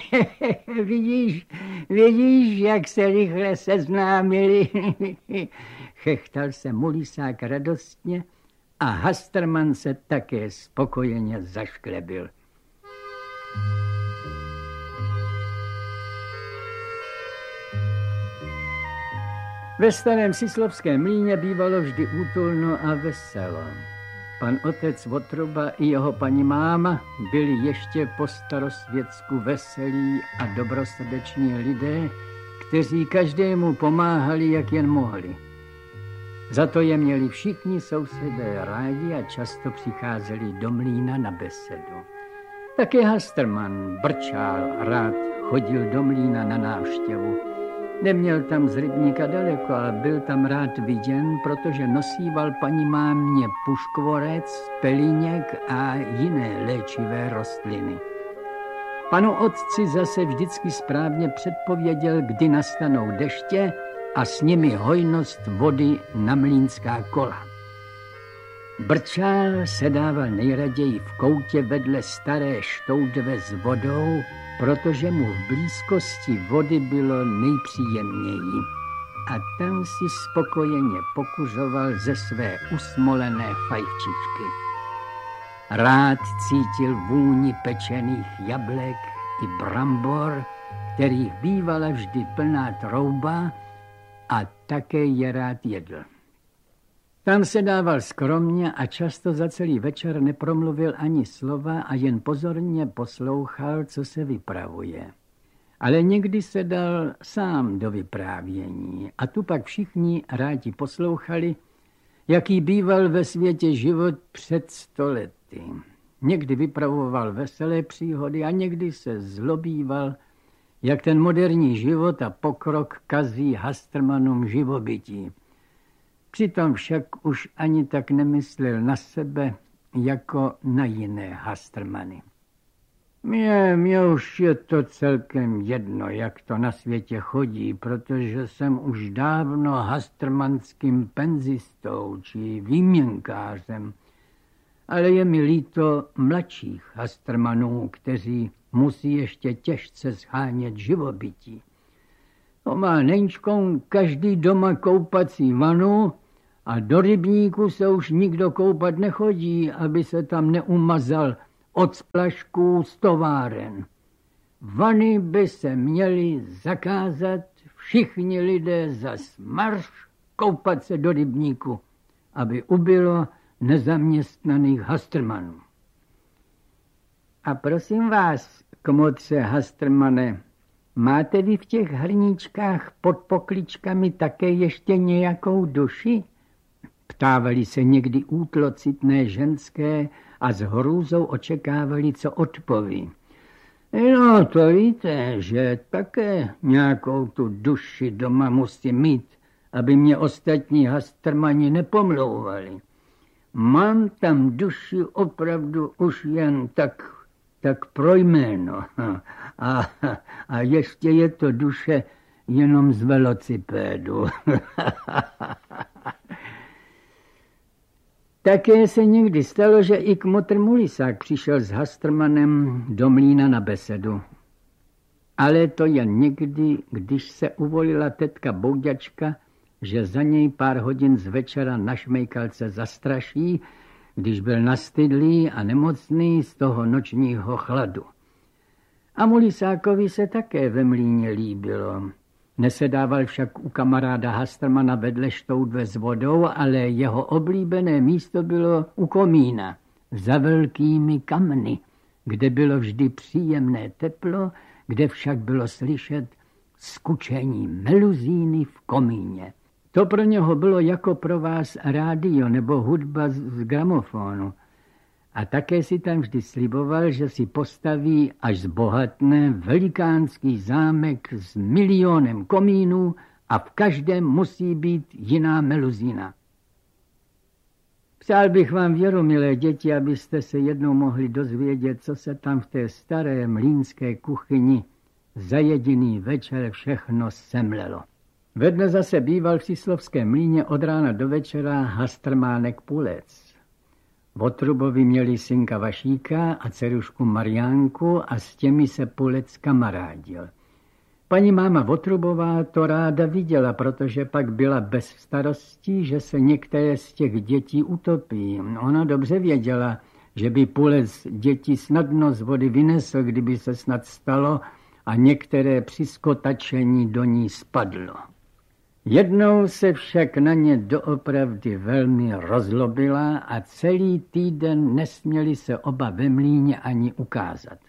vidíš, jak se rychle seznámili. Chechtal se Mulisák radostně a Hasterman se také spokojeně zašklebil. Ve starém Sislovském mlýně bývalo vždy útulno a veselo. Pan otec Votruba i jeho paní máma byli ještě po starosvětsku veselí a dobrosrdeční lidé, kteří každému pomáhali, jak jen mohli. Za to je měli všichni sousedé rádi a často přicházeli do mlýna na besedu. Také Hasterman Brčál rád chodil do mlýna na návštěvu. Neměl tam z rybníka daleko, ale byl tam rád viděn, protože nosíval paní mámě puškvorec, pelíněk a jiné léčivé rostliny. Panu otci zase vždycky správně předpověděl, kdy nastanou deště a s nimi hojnost vody na mlýnská kola. Brčál sedával nejraději v koutě vedle staré štoudve s vodou, protože mu v blízkosti vody bylo nejpříjemněji. A tam si spokojeně pokuřoval ze své usmolené fajčičky. Rád cítil vůni pečených jablek i brambor, kterých bývala vždy plná trouba, a také je rád jedl. Tam se dával skromně a často za celý večer nepromluvil ani slova a jen pozorně poslouchal, co se vypravuje. Ale někdy se dal sám do vyprávění a tu pak všichni rádi poslouchali, jaký býval ve světě život před 100 lety. Někdy vypravoval veselé příhody a někdy se zlobíval, jak ten moderní život a pokrok kazí Hastermanům živobytí. Přitom však už ani tak nemyslel na sebe, jako na jiné Hastermany. Mně už je to celkem jedno, jak to na světě chodí, protože jsem už dávno hastermanským penzistou či výměnkářem. Ale je mi líto mladších Hastermanů, kteří musí ještě těžce shánět živobytí. To má Neňčkou každý doma koupací vanu a do rybníku se už nikdo koupat nechodí, aby se tam neumazal od splašků z továren. Vany by se měly zakázat, všichni lidé zas marš koupat se do rybníku, aby ubylo nezaměstnaných Hastermanů. A prosím vás, kmotře Hastermane, máte vy v těch hrníčkách pod pokličkami také ještě nějakou duši? Ptávali se někdy útlocitné ženské a s hrůzou očekávali, co odpoví. No, to víte, že také nějakou tu duši doma musím mít, aby mě ostatní Hastermani nepomlouvali. Mám tam duši opravdu už jen tak pro jméno. A ještě je to duše jenom z velocipédu. Také se někdy stalo, že i kmotr Mulisák přišel s Hastermanem do mlýna na besedu. Ale to jen někdy, když se uvolila tetka Bouďačka, že za něj pár hodin z večera na šmejkalce zastraší, když byl nastydlý a nemocný z toho nočního chladu. A Mulisákovi se také ve mlýně líbilo. Nesedával však u kamaráda Hastermana vedle štoudve s vodou, ale jeho oblíbené místo bylo u komína, za velkými kamny, kde bylo vždy příjemné teplo, kde však bylo slyšet skučení meluzíny v komíně. To pro něho bylo jako pro vás rádio nebo hudba z gramofonu. A také si tam vždy sliboval, že si postaví, až zbohatne, velikánský zámek s milionem komínů a v každém musí být jiná meluzína. Přál bych vám věru, milé děti, abyste se jednou mohli dozvědět, co se tam v té staré mlýnské kuchyni za jediný večer všechno semlelo. Ve dne zase býval v Sislovském mlýně od rána do večera Hastermánek Pulec. Votrubovi měli synka Vašíka a dcerušku Mariánku a s těmi se Pulec kamarádil. Paní máma Votrubová to ráda viděla, protože pak byla bez starostí, že se některé z těch dětí utopí. Ona dobře věděla, že by Pulec děti snadno z vody vynesl, kdyby se snad stalo, a některé při skotačení do ní spadlo. Jednou se však na ně doopravdy velmi rozlobila a celý týden nesměli se oba ve mlýně ani ukázat.